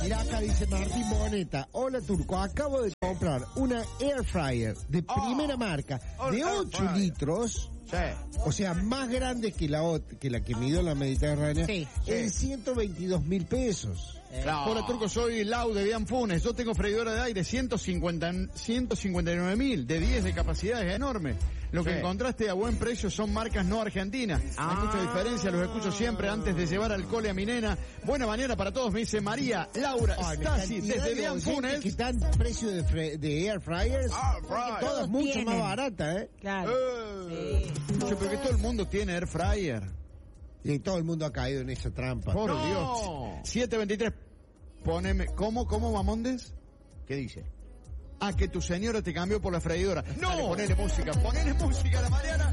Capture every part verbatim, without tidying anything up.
Mirá, acá dice Martín Boneta. Hola, Turco, acabo de comprar una Air Fryer de Oh. primera marca de ocho litros. Sí. O sea, más grande que la ot- que la que midió la Mediterránea. Sí. En ciento veintidós mil pesos. No. Hola, Turco, soy Lau de Bian Funes. Yo tengo freidora de aire ciento cincuenta, ciento cincuenta y nueve mil, de diez de capacidad, es enorme. Lo que Sí. encontraste a buen precio son marcas no argentinas. Ah. Hay mucha diferencia, los escucho siempre antes de llevar al cole a mi nena. Buena mañana para todos, me dice María Laura Ay, la Stasi cantidad desde de Bian oyentes Funes. que están precio de, fre- de Air Fryers. Air fryer. Todas Todos mucho tienen. más baratas, ¿eh? Claro. Eh, Yo creo que todo el mundo tiene air fryer. Y todo el mundo ha caído en esa trampa. Por No. Dios. siete veintitrés. Poneme, ¿cómo, cómo, Mamondes? ¿Qué dice? Ah, que tu señora te cambió por la freidora. No. Dale, ponele música, ponele música a la Mariana.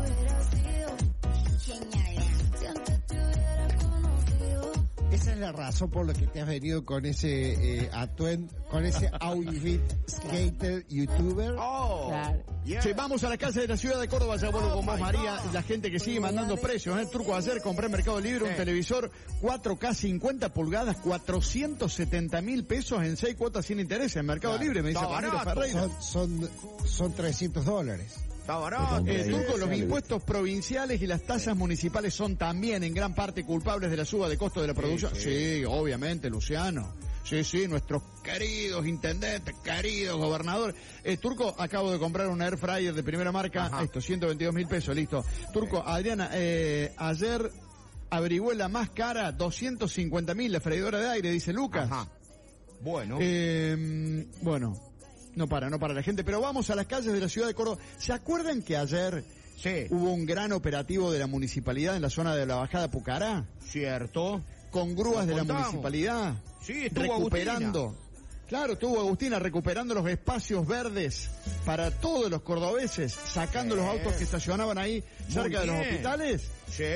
Esa es la razón por la que te has venido con ese eh, atuendo, con ese outfit skater youtuber. Oh. Claro. Yeah. Che, vamos a la calle de la ciudad de Córdoba, ya vuelvo Oh con vos, my María, God. la gente que sigue mandando precios, ¿eh? Turco, ayer compré en Mercado Libre un Sí. televisor cuatro K cincuenta pulgadas, cuatrocientos setenta mil pesos en seis cuotas sin interés en Mercado Claro. Libre, me dice Está Ramiro barato. Ferreira. Son, son, son trescientos dólares. Está barato. Eh, Sí, Turco, los sí. impuestos provinciales y las tasas municipales son también en gran parte culpables de la suba de costo de la producción. sí. Sí, obviamente, Luciano. Sí, sí, nuestros queridos intendentes, queridos gobernadores. Eh, Turco, acabo de comprar una Air Fryer de primera marca, Ajá. esto, ciento veintidós mil pesos, listo. Turco, Adriana, eh, ayer averigué la más cara, doscientos cincuenta mil, la freidora de aire, dice Lucas. Ajá. Bueno. Eh, bueno, no para, no para la gente, pero vamos a las calles de la ciudad de Córdoba. ¿Se acuerdan que ayer Sí. hubo un gran operativo de la municipalidad en la zona de la Bajada Pucará? Cierto. Con grúas Lo de la contamos. municipalidad. Sí, estuvo recuperando. Claro, estuvo Agustina recuperando los espacios verdes para todos los cordobeses, sacando Sí. los autos que estacionaban ahí cerca de los bien. hospitales.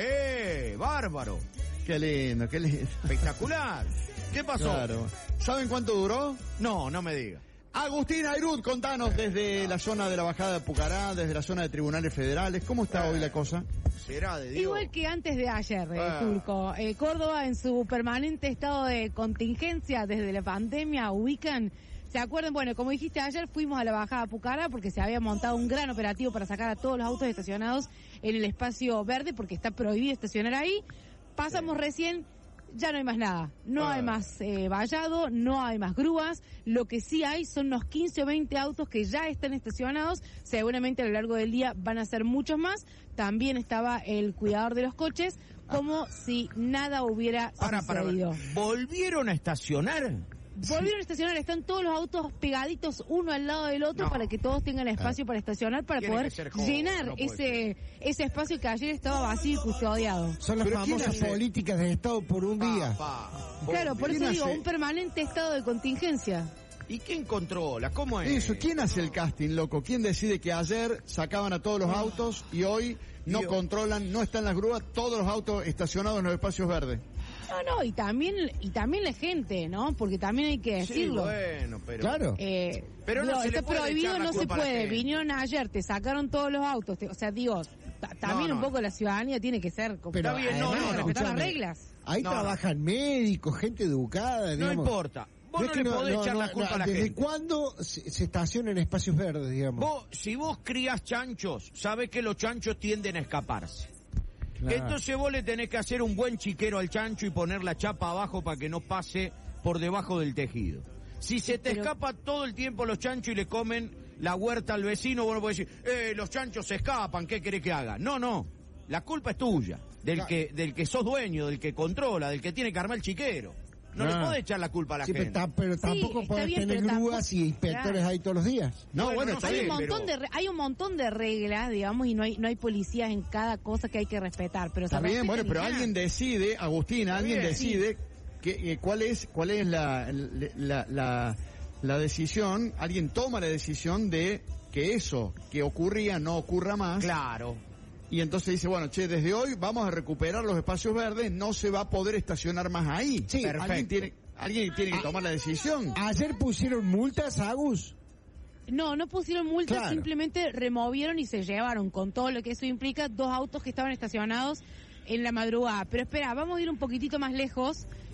Sí, bárbaro. Qué lindo, qué lindo. Espectacular. ¿Qué pasó? Claro. ¿Saben cuánto duró? No, no me diga. Agustín Ayrud, contanos desde la zona de la Bajada de Pucará, desde la zona de tribunales federales, ¿cómo está hoy la cosa? Será de Dios. Igual que antes de ayer, eh, Ah. Turco. Eh, Córdoba en su permanente estado de contingencia desde la pandemia ubican. ¿Se acuerdan? Bueno, como dijiste ayer, fuimos a la Bajada Pucará porque se había montado un gran operativo para sacar a todos los autos estacionados en el espacio verde porque está prohibido estacionar ahí. Pasamos recién, ya no hay más nada. No Ah. hay más eh, vallado, no hay más grúas. Lo que sí hay son unos quince o veinte autos que ya están estacionados. Seguramente a lo largo del día van a ser muchos más. También estaba el cuidador de los coches, como si nada hubiera Para, para, sucedido. ¿volvieron a estacionar? Volvieron a estacionar, están todos los autos pegaditos uno al lado del otro No. para que todos tengan espacio para estacionar, para Tiene poder que ser joven, llenar no puede ese ese espacio que ayer estaba vacío y custodiado. Son las Pero ¿quién famosas hace? políticas del Estado por un día. Pa, pa. Claro, por ¿quién eso digo, hace? un permanente estado de contingencia. ¿Y quién controla? ¿Cómo es? Eso, ¿quién hace el casting, loco? ¿Quién decide que ayer sacaban a todos los autos y hoy no Dios. controlan, no están las grúas, todos los autos estacionados en los espacios verdes? No, no, y también y también la gente, ¿no? Porque también hay que Sí, decirlo. bueno, pero... Claro. Eh, Pero no digo, se le está puede prohibido, echar la no se culpa a la puede. gente. Vinieron ayer, te sacaron todos los autos. te- o sea, digo, ta- también No, un no. poco la ciudadanía tiene que ser. como- Pero Está bien, no, además, no, no. respetar las escúchame, reglas. Ahí No, trabajan médicos, gente educada. No digamos. importa. Vos no, es que le podés no, echar no, la culpa no, a la ¿desde gente. cuándo se, se estaciona en espacios verdes, digamos? Vos, si vos crías chanchos, sabés que los chanchos tienden a escaparse. Claro. Entonces vos le tenés que hacer un buen chiquero al chancho y poner la chapa abajo para que no pase por debajo del tejido. Si se te Pero- escapa todo el tiempo los chanchos y le comen la huerta al vecino, vos no podés decir, eh, los chanchos se escapan, ¿qué querés que haga? No, no. La culpa es tuya, del Claro. que, del que sos dueño, del que controla, del que tiene que armar el chiquero. No le Ah. podés echar la culpa a la Sí, pero, gente. ta- pero tampoco está podés bien, tener pero grúas tampoco- y inspectores Claro. ahí todos los días. No, Bueno, bueno, no está sé, Hay un bien. montón pero- de re- hay un montón de reglas, digamos, y no hay no hay policías en cada cosa que hay que respetar, pero se Está bien, respetan bueno, y pero ya. alguien decide, Agustina, alguien bien, decide que, eh, cuál es cuál es la, la, la, la decisión, alguien toma la decisión de que eso que ocurría no ocurra más. Claro. Y entonces dice, bueno, che, desde hoy vamos a recuperar los espacios verdes, no se va a poder estacionar más ahí. Sí, Alguien perfecto. tiene, alguien tiene que Ah. tomar la decisión. Ayer pusieron multas, Agus. No, no pusieron multas, Claro. simplemente removieron y se llevaron con todo lo que eso implica dos autos que estaban estacionados en la madrugada. Pero espera, vamos a ir un poquitito más lejos.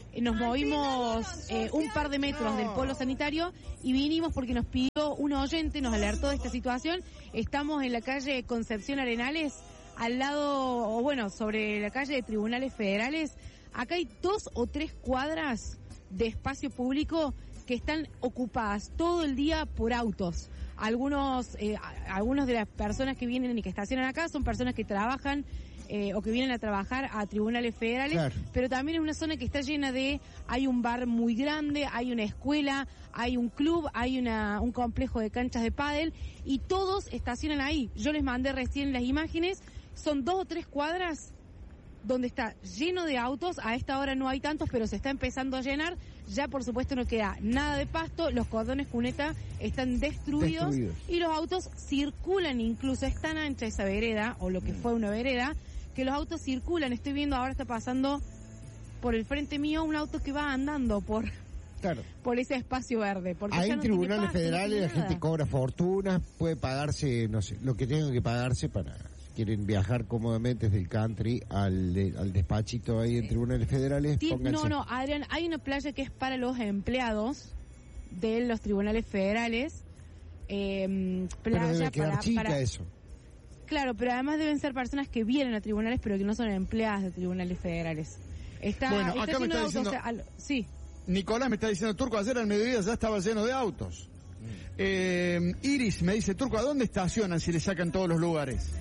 nos movimos eh, un par de metros del polo sanitario y vinimos porque nos pidió un oyente, nos alertó de esta situación. Estamos en la calle Concepción Arenales, al lado, o bueno, sobre la calle de Tribunales Federales. Acá hay dos o tres cuadras de espacio público que están ocupadas todo el día por autos. Algunos, eh, algunos de las personas que vienen y que estacionan acá son personas que trabajan eh, o que vienen a trabajar a tribunales federales, claro. Pero también es una zona que está llena de, hay un bar muy grande, hay una escuela, hay un club, hay una un complejo de canchas de pádel y todos estacionan ahí. Yo les mandé recién las imágenes, son dos o tres cuadras donde está lleno de autos. A esta hora no hay tantos, pero se está empezando a llenar. Ya por supuesto no queda nada de pasto, los cordones cuneta están destruidos, destruidos. Y los autos circulan, incluso es tan ancha esa vereda, o lo que fue una vereda, que los autos circulan. Estoy viendo, ahora está pasando por el frente mío un auto que va andando por claro. por ese espacio verde. Porque hay ya no tribunales pasto, federales, no la gente cobra fortunas, puede pagarse, no sé, lo que tenga que pagarse para... quieren viajar cómodamente desde el country al, de, al despachito ahí en tribunales federales, sí, pónganse. No, no, Adrián, hay una playa que es para los empleados de los tribunales federales. Eh, playa pero debe quedar para, chica para... eso. Claro, pero además deben ser personas que vienen a tribunales, pero que no son empleadas de tribunales federales. Está, bueno, está acá me está diciendo... autos, al... Sí. Nicolás me está diciendo, Turco, ayer al mediodía ya estaba lleno de autos. Mm. Eh, Iris me dice, Turco, ¿a dónde estacionan si le sacan todos los lugares?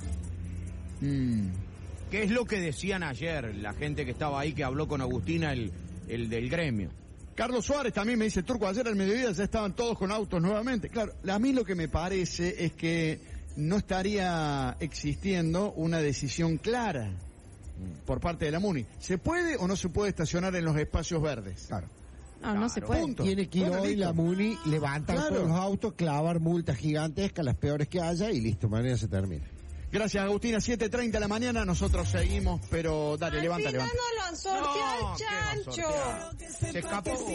Mm. ¿Qué es lo que decían ayer la gente que estaba ahí, que habló con Agustina, el, el del gremio? Carlos Suárez también me dice, Turco, ayer al mediodía ya estaban todos con autos nuevamente. Claro, a mí lo que me parece es que no estaría existiendo una decisión clara por parte de la MUNI. ¿Se puede o no se puede estacionar en los espacios verdes? Claro. No, claro. No se puede. Punto. Tiene que ir bueno, hoy listo. La MUNI, levantar claro. todos los autos, clavar multas gigantescas, las peores que haya, y listo, mañana se termina. Gracias, Agustina. siete treinta de la mañana, nosotros seguimos, pero dale, al levanta, final levanta. no lo han sorteado no, el chancho. Se escapó.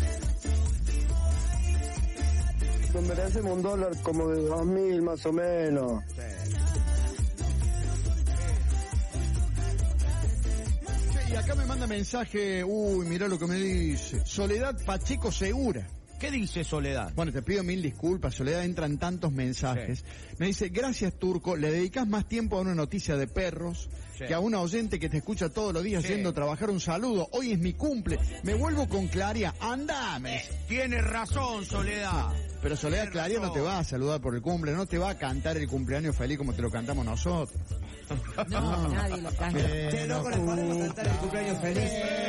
Nos merecemos un dólar como de dos mil más o menos. Sí. Che, y acá me manda mensaje, uy, mirá lo que me dice. Soledad Pacheco Segura. ¿Qué dice Soledad? Bueno, te pido mil disculpas, Soledad, entran tantos mensajes. Sí. Me dice, gracias Turco, le dedicas más tiempo a una noticia de perros sí. que a una oyente que te escucha todos los días sí. yendo a trabajar. Un saludo, hoy es mi cumple, me vuelvo con Claria, andame. Eh, tienes razón, Soledad. Pero Soledad, Claria no te va a saludar por el cumple, no te va a cantar el cumpleaños feliz como te lo cantamos nosotros. No, no. Nadie lo canta. Che, no, con el podemos cantar el cumpleaños feliz.